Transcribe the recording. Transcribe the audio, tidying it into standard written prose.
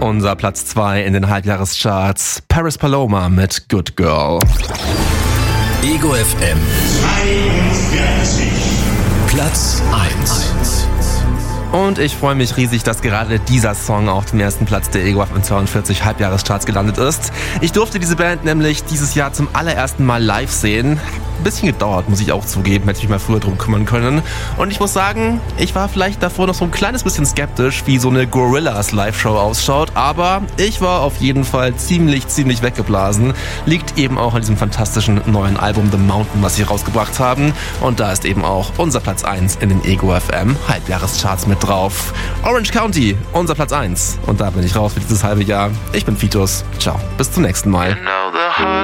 unser Platz 2 in den Halbjahrescharts. Paris Paloma mit Good Girl. Ego FM 42. Platz 1. Und ich freue mich riesig, dass gerade dieser Song auf dem ersten Platz der Ego FM 42 Halbjahrescharts gelandet ist. Ich durfte diese Band nämlich dieses Jahr zum allerersten Mal live sehen. Ein bisschen gedauert, muss ich auch zugeben, hätte ich mich mal früher drum kümmern können. Und ich muss sagen, ich war vielleicht davor noch so ein kleines bisschen skeptisch, wie so eine Gorillaz Live-Show ausschaut, aber ich war auf jeden Fall ziemlich weggeblasen. Liegt eben auch an diesem fantastischen neuen Album The Mountain, was sie rausgebracht haben. Und da ist eben auch unser Platz 1 in den Ego FM Halbjahrescharts mit drauf. Orange County, unser Platz 1. Und da bin ich raus für dieses halbe Jahr. Ich bin Fitus. Ciao, bis zum nächsten Mal.